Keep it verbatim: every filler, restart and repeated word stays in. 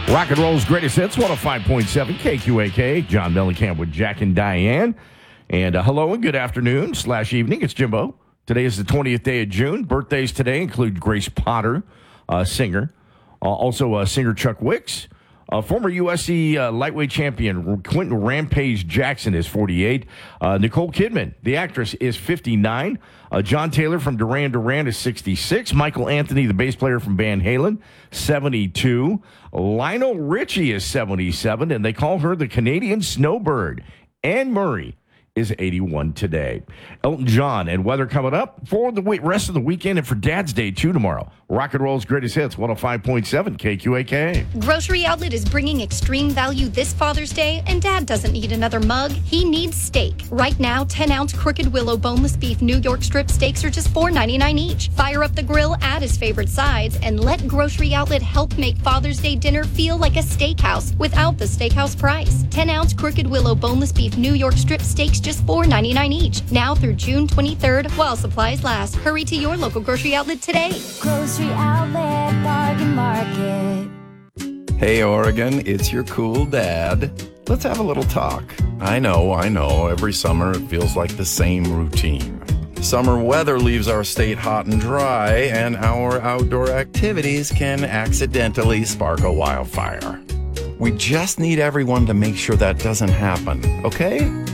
Rock and Roll's greatest hits, one oh five point seven K Q A K. John Mellencamp with Jack and Diane. And uh, hello and good afternoon slash evening. It's Jimbo. Today is the twentieth day of June. Birthdays today include Grace Potter, uh, singer. Uh, also uh, singer Chuck Wicks. Uh, former U S C uh, lightweight champion Quentin Rampage Jackson is forty-eight. Uh, Nicole Kidman, the actress, is fifty-nine. Uh, John Taylor from Duran Duran is sixty-six. Michael Anthony, the bass player from Van Halen, seventy-two. Lionel Richie is seventy-seven, and they call her the Canadian Snowbird. Anne Murray is eighty-one today. Elton John and weather coming up for the rest of the weekend and for Dad's Day, too, tomorrow. Rock and Roll's greatest hits, one oh five point seven K Q A K. Grocery Outlet is bringing extreme value this Father's Day, and Dad doesn't need another mug. He needs steak. Right now, ten-ounce Crooked Willow boneless beef New York strip steaks are just four ninety-nine each. Fire up the grill, add his favorite sides, and let Grocery Outlet help make Father's Day dinner feel like a steakhouse without the steakhouse price. ten-ounce Crooked Willow boneless beef New York strip steaks just four ninety-nine each. Now through June twenty-third, while supplies last. Hurry to your local Grocery Outlet today. Grocery Outlet Bargain Market. Hey, Oregon, it's your cool dad. Let's have a little talk. I know, I know, every summer it feels like the same routine. Summer weather leaves our state hot and dry, and our outdoor activities can accidentally spark a wildfire. We just need everyone to make sure that doesn't happen, okay?